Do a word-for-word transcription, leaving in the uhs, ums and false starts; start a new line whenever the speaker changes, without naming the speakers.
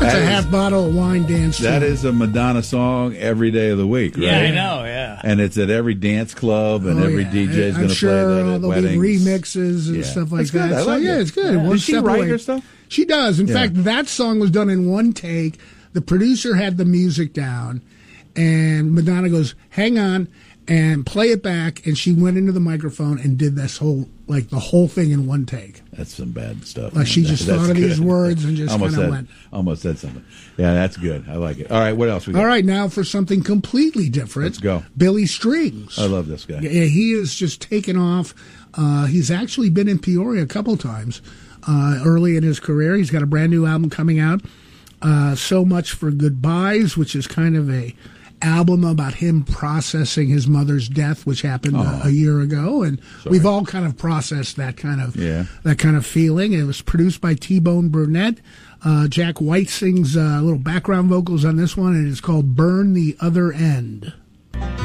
That's a half bottle of wine dance.
That
too.
is a Madonna song every day of the week, right?
Yeah, I know, yeah.
And it's at every dance club, and
Oh,
every
yeah.
D J is
I'm
going to
sure
play that at
there'll
weddings.
be remixes and
Yeah.
stuff like
That's good.
that.
I
so
like
yeah,
it.
it's good.
Yeah.
One
Does she
step
write
away.
her stuff?
She does. In
Yeah.
fact, that song was done in one take. The producer had the music down, and Madonna goes, "Hang on," and play it back. And she went into the microphone and did this whole, like the whole thing in one take.
That's some bad stuff.
Like she
man.
just
That's
thought of
good.
these words and just
almost
kind of
said,
went.
Almost said something. Yeah, that's good. I like it. All right, what else we got?
All right, now for something completely different.
Let's go.
Billy Strings.
I love this guy.
Yeah, he is just taken off. Uh, he's actually been in Peoria a couple times uh, early in his career. He's got a brand new album coming out. Uh, So Much for Goodbyes, which is kind of a album about him processing his mother's death, which happened uh, a year ago, and
Sorry.
we've all kind of processed that kind of
Yeah.
that kind of feeling. It was produced by T-Bone Burnett. Uh, Jack White sings uh, little background vocals on this one, and it's called "Burn the Other End."